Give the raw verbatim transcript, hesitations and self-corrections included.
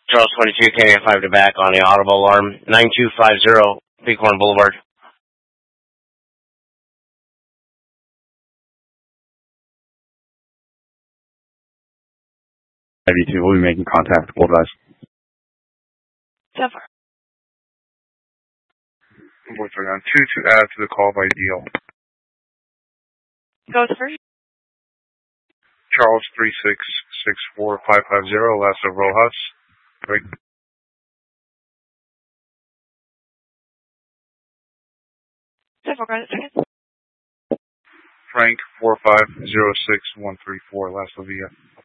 Charles twenty-two, K A five to back on the audible alarm, nine two five zero, Bighorn Boulevard. ninety-two, we'll be making contact. We'll guys. So far. Boyfriend on two to add to the call by deal. Goes first. Charles three six six four five five zero, Lasso Rojas. Break. Several credit seconds. Frank four five zero six one three four, Lasso Villa.